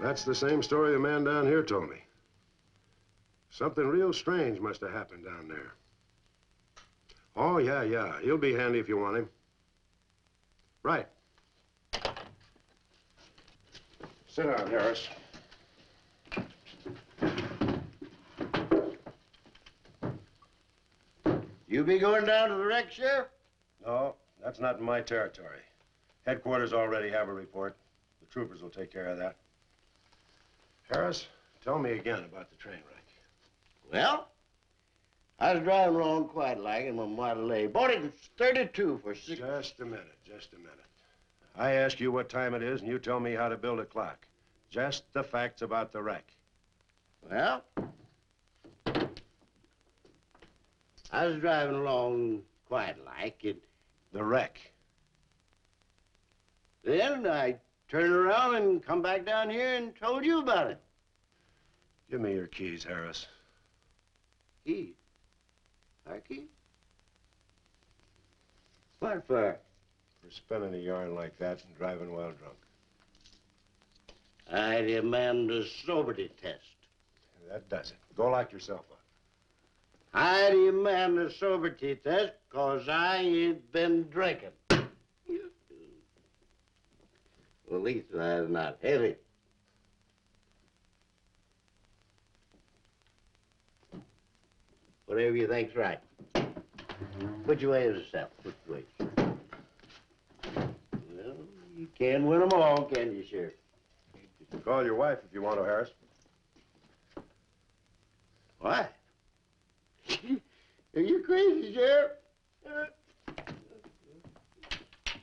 That's the same story the man down here told me. Something real strange must have happened down there. Oh, yeah. He'll be handy if you want him. Right. Sit down, Harris. You be going down to the wreck, Sheriff? No, that's not in my territory. Headquarters already have a report. The troopers will take care of that. Harris, tell me again about the train wreck. Well, I was driving along quite like in my Model A. Bought it in 32 for six... Just a minute. I ask you what time it is, and you tell me how to build a clock. Just the facts about the wreck. Well, I was driving along quite like it. The wreck. Then I turned around and come back down here and told you about it. Give me your keys, Harris. Keys? Our keys? What for? For spinning a yarn like that and driving while drunk. I demand a sobriety test. That does it. Go lock yourself up. I demand a sobriety test because I ain't been drinking. Well, at least I'm not heavy. Whatever you think's right. Which way is the south? Which way? Well, you can't win them all, can you, Sheriff? Call your wife if you want to, Harris. Why? Are you crazy, Sheriff?